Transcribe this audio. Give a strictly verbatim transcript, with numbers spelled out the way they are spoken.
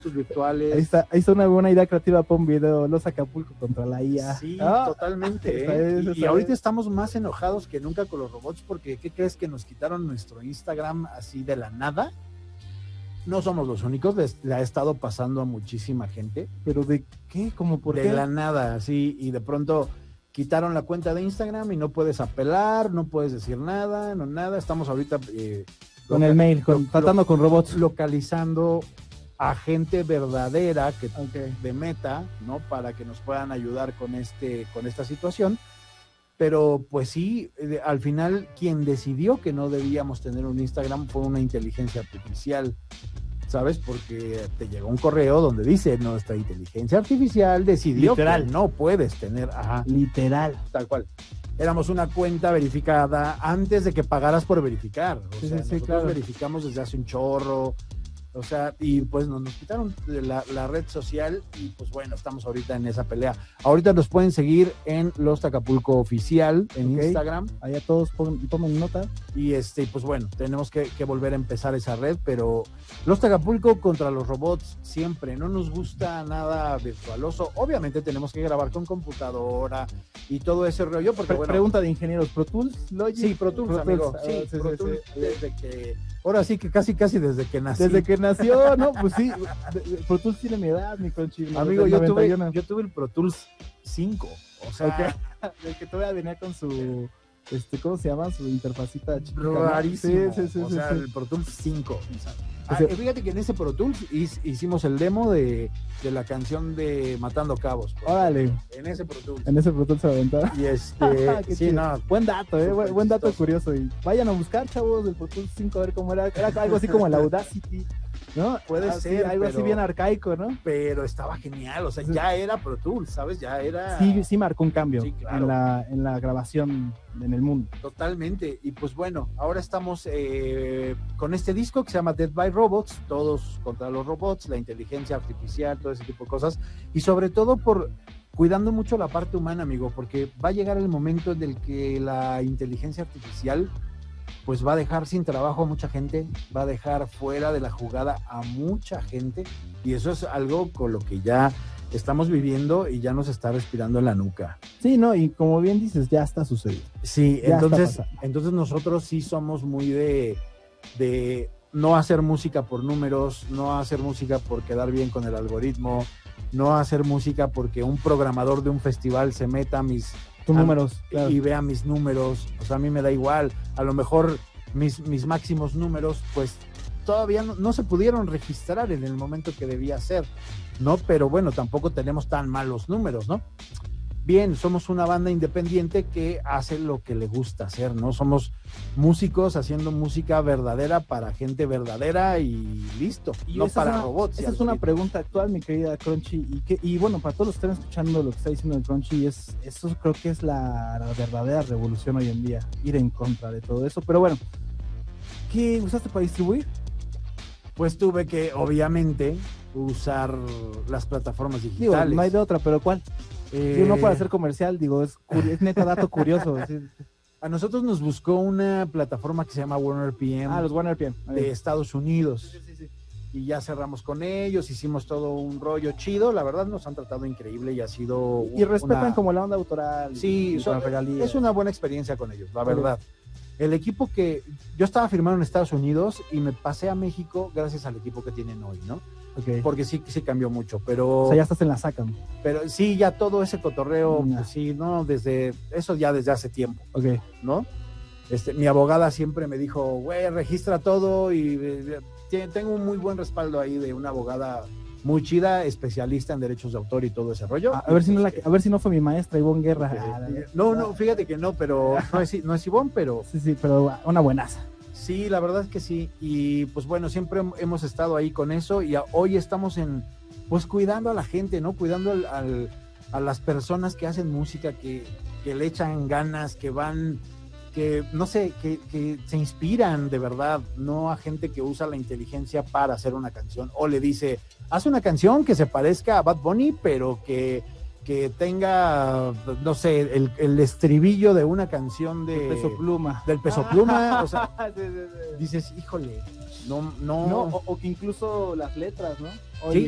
virtuales. Ahí está, ahí está una buena idea creativa para un video, Los Acapulco contra la I A. Sí, ah, totalmente. esa ¿eh? es, Y, esa y ahorita es. estamos más enojados que nunca con los robots porque ¿qué crees que nos quitaron nuestro Instagram así de la nada? No somos los únicos, les, le ha estado pasando a muchísima gente. ¿Pero de qué? ¿Cómo por de qué? la nada, así, y de pronto quitaron la cuenta de Instagram y no puedes apelar, no puedes decir nada, no nada. Estamos ahorita eh, Con el mail, con, lo- tratando con robots. localizando a gente verdadera que Okay. de Meta, ¿no? Para que nos puedan ayudar con este, con esta situación. Pero pues sí, eh, al final quien decidió que no debíamos tener un Instagram fue una inteligencia artificial, ¿sabes? Porque te llegó un correo donde dice nuestra inteligencia artificial decidió Literal. que no puedes tener, ajá, Literal. tal cual. Éramos una cuenta verificada antes de que pagaras por verificar. O Sí, sea, sí, sí, nosotros claro. verificamos desde hace un chorro. O sea, y pues nos, nos quitaron la, la red social y pues bueno, estamos ahorita en esa pelea. Ahorita nos pueden seguir en Los Acapulco Oficial en Ok. Instagram Allá todos pon- tomen nota. y este, pues bueno, tenemos que, que volver a empezar esa red, pero Los Acapulco contra los robots siempre, no nos gusta nada virtualoso. Obviamente tenemos que grabar con computadora y todo ese rollo, porque Pre- bueno, Pregunta de ingenieros, ¿Pro Tools? Logic? sí, Pro Tools, amigo, ah, sí, sí, Pro sí, Tools, sí. desde que, ahora sí que casi, casi desde que nací. Desde que nació, ¿no? Pues sí, de- de- Pro Tools tiene mi edad, mi Crunchy. Amigo, yo tuve, noventa y uno. yo tuve el Pro Tools cinco, o sea, Ok. El que todavía venía con su, este, ¿cómo se llama? Su interfacita chiquita, ¿no? rarísimo, Sí, sí, sí, o sí, sea, sí. el Pro Tools cinco. Ah, Ese- eh, fíjate que en ese Pro Tools his- hicimos el demo de, de la canción de Matando Cabos. por Órale. ejemplo, En ese Pro Tools. En ese Pro Tools se aventaron. Y este, Qué sí, chido. no, Buen dato, eh, Súper buen, buen dato chistoso. curioso. Y vayan a buscar, chavos, del Pro Tools cinco, a ver cómo era. Era algo así como el Audacity, ¿no? Puede Así, ser, algo así pero- bien arcaico, ¿no? pero estaba genial, o sea, Sí. ya era Pro Tools, ¿sabes? Ya era Sí, sí marcó un cambio Sí, claro. en, la, en la grabación en el mundo. totalmente. Y pues bueno, ahora estamos eh, con este disco que se llama Dead by Robots, todos contra los robots, la inteligencia artificial, todo ese tipo de cosas. Y sobre todo por cuidando mucho la parte humana, amigo, porque va a llegar el momento en el que la inteligencia artificial pues va a dejar sin trabajo a mucha gente, va a dejar fuera de la jugada a mucha gente, y eso es algo con lo que ya estamos viviendo y ya nos está respirando en la nuca. Sí, no, y como bien dices, ya está sucediendo. Sí, Ya está entonces, pasando. entonces nosotros sí somos muy de, de no hacer música por números, no hacer música por quedar bien con el algoritmo, no hacer música porque un programador de un festival se meta a mis Tus a- números, claro. y vea mis números. O sea, a mí me da igual. A lo mejor mis, mis máximos números, pues todavía no, no se pudieron registrar en el momento que debía ser, ¿no? Pero bueno, tampoco tenemos tan malos números, ¿no? Bien, somos una banda independiente que hace lo que le gusta hacer, ¿no? Somos músicos haciendo música verdadera para gente verdadera y listo, Y no esa para es una, robots. y Esa es una algoritmos. pregunta actual, mi querida Crunchy. Y, que, y bueno, para todos los que están escuchando lo que está diciendo el Crunchy, es, eso creo que es la, la verdadera revolución hoy en día, ir en contra de todo eso. Pero bueno, ¿qué usaste para distribuir? Pues tuve que, obviamente, usar las plataformas Digo, digitales. no hay de otra, pero ¿cuál? Eh, Digo, no para hacer comercial, digo, es, curi- es neta dato curioso. Sí. A nosotros nos buscó una plataforma que se llama Warner P M Ah, los Warner P M. de Estados Unidos. Y ya cerramos con ellos, hicimos todo un rollo chido. La verdad nos han tratado increíble y ha sido... Y respetan una- como la onda autoral. Sí, y son- las regalías. es una buena experiencia con ellos, la Sí. verdad. El equipo que... Yo estaba firmado en Estados Unidos y me pasé a México gracias al equipo que tienen hoy, ¿no? Ok. Porque sí, sí cambió mucho, pero... O sea, ya estás en la sacan. Pero sí, ya todo ese cotorreo, Ya. pues sí, ¿no? Desde... Eso ya desde hace tiempo, Ok. ¿no? Este, mi abogada siempre me dijo, güey, registra todo y eh, eh, tengo un muy buen respaldo ahí de una abogada muy chida, especialista en derechos de autor y todo ese rollo. A, a ver si no la, a ver si no fue mi maestra Ivonne Guerra. Ah, No, no, fíjate que no, pero no es, no es Ivonne, pero Sí, sí, pero una buenaza. sí, la verdad es que sí. Y pues bueno, siempre hemos estado ahí con eso y a- hoy estamos en, pues cuidando a la gente, ¿no? Cuidando al, al- a las personas que hacen música, que, que le echan ganas, que van, que no sé, que, que se inspiran de verdad, no a gente que usa la inteligencia para hacer una canción o le dice, haz una canción que se parezca a Bad Bunny, pero que, que tenga, no sé, el, el estribillo de una canción de... Peso Pluma. del Peso Pluma, o sea, Sí, sí, sí. dices, híjole, no, no, No, o, o que incluso las letras, ¿no? Sí,